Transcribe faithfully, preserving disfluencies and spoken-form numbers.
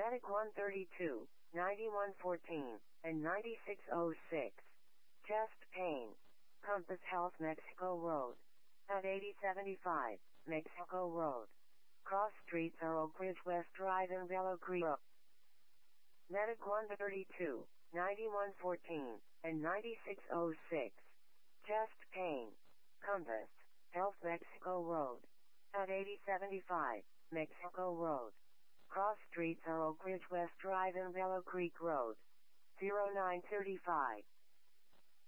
Medic one thirty-two, ninety-one fourteen, and ninety-six oh six. Chest pain. Compass Health Mexico Road. At eighty seventy-five, Mexico Road. Cross streets are Oak Ridge West Drive and Bello Creek. Medic one thirty-two, ninety-one fourteen, and ninety-six oh six. Chest pain. Compass Health Mexico Road. At eighty seventy-five, Mexico Road. Cross streets are Oak Ridge West Drive and Bello Creek Road. zero nine thirty-five.